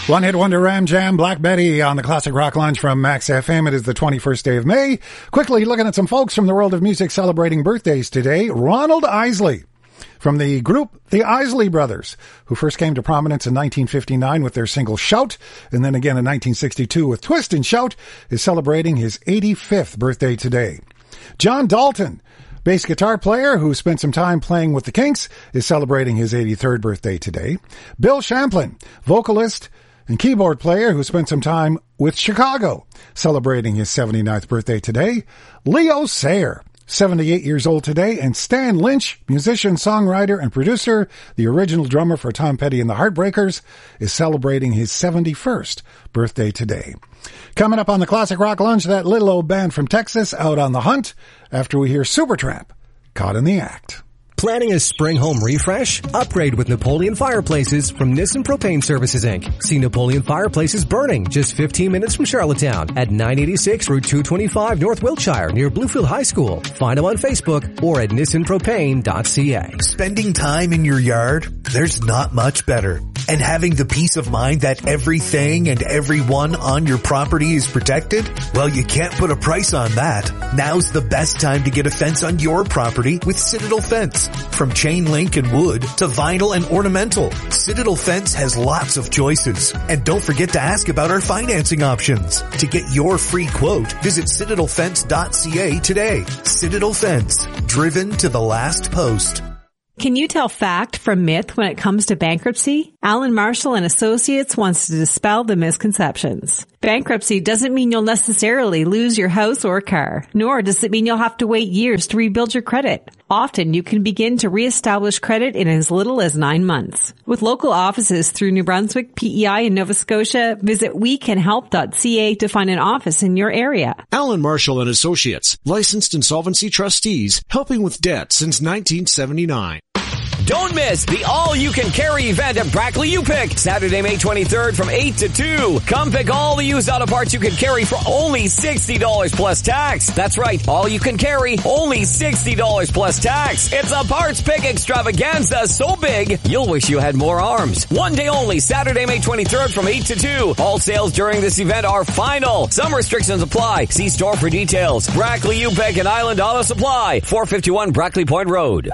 One-hit wonder Ram Jam, Black Betty on the Classic Rock Lounge from Max FM. It is the 21st day of May. Quickly looking at some folks from the world of music celebrating birthdays today. Ronald Isley from the group The Isley Brothers, who first came to prominence in 1959 with their single Shout, and then again in 1962 with Twist and Shout, is celebrating his 85th birthday today. John Dalton, bass guitar player who spent some time playing with the Kinks, is celebrating his 83rd birthday today. Bill Champlin, vocalist and keyboard player who spent some time with Chicago, celebrating his 79th birthday today. Leo Sayer, 78 years old today, and Stan Lynch, musician, songwriter, and producer, the original drummer for Tom Petty and the Heartbreakers, is celebrating his 71st birthday today. Coming up on the Classic Rock Lunch, that little old band from Texas out on the hunt after we hear Supertramp, Caught in the Act. Planning a spring home refresh? Upgrade with Napoleon Fireplaces from Nissen Propane Services, Inc. See Napoleon Fireplaces burning just 15 minutes from Charlottetown at 986 Route 225 North Wiltshire near Bluefield High School. Find them on Facebook or at nissanpropane.ca. Spending time in your yard? There's not much better. And having the peace of mind that everything and everyone on your property is protected? Well, you can't put a price on that. Now's the best time to get a fence on your property with Citadel Fence. From chain link and wood to vinyl and ornamental, Citadel Fence has lots of choices. And don't forget to ask about our financing options. To get your free quote, visit citadelfence.ca today. Citadel Fence, driven to the last post. Can you tell fact from myth when it comes to bankruptcy? Alan Marshall and Associates wants to dispel the misconceptions. Bankruptcy doesn't mean you'll necessarily lose your house or car, nor does it mean you'll have to wait years to rebuild your credit. Often you can begin to reestablish credit in as little as 9 months. With local offices through New Brunswick, PEI, and Nova Scotia, visit wecanhelp.ca to find an office in your area. Alan Marshall and Associates, licensed insolvency trustees, helping with debt since 1979. Don't miss the all-you-can-carry event at Brackley U-Pick, Saturday, May 23rd from 8 to 2. Come pick all the used auto parts you can carry for only $60 plus tax. That's right, all you can carry, only $60 plus tax. It's a parts pick extravaganza so big, you'll wish you had more arms. One day only, Saturday, May 23rd from 8 to 2. All sales during this event are final. Some restrictions apply. See store for details. Brackley U-Pick and Island Auto Supply, 451 Brackley Point Road.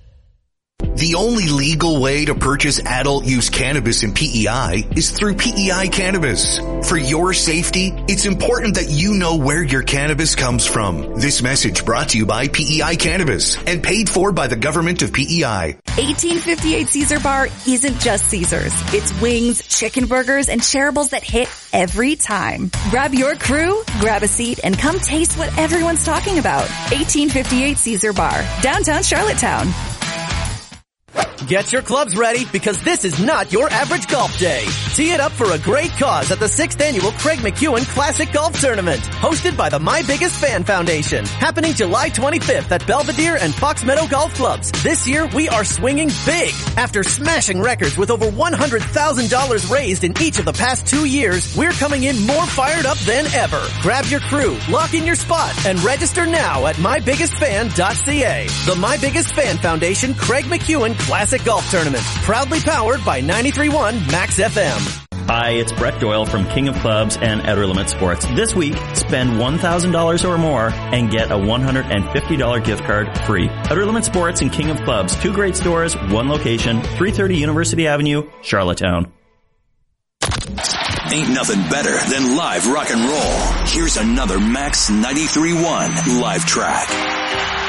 The only legal way to purchase adult use cannabis in PEI is through PEI Cannabis. For your safety, it's important that you know where your cannabis comes from. This message brought to you by PEI Cannabis and paid for by the government of PEI. 1858 Caesar Bar isn't just Caesars. It's wings, chicken burgers, and shareables that hit every time. Grab your crew, grab a seat, and come taste what everyone's talking about. 1858 Caesar Bar, downtown Charlottetown. Get your clubs ready because this is not your average golf day. Tee it up for a great cause at the 6th Annual Craig McEwen Classic Golf Tournament, hosted by the My Biggest Fan Foundation, happening July 25th at Belvedere and Fox Meadow Golf Clubs. This year, we are swinging big. After smashing records with over $100,000 raised in each of the past 2 years, we're coming in more fired up than ever. Grab your crew, lock in your spot, and register now at mybiggestfan.ca. The My Biggest Fan Foundation Craig McEwen Classic Golf Tournament, proudly powered by 93.1 Max FM. Hi, it's Brett Doyle from King of Clubs and Outer Limit Sports. This week, spend $1,000 or more and get a $150 gift card free. Outer Limit Sports and King of Clubs, 2 great stores, 1 location, 330 University Avenue, Charlottetown. Ain't nothing better than live rock and roll. Here's another Max 93.1 live track.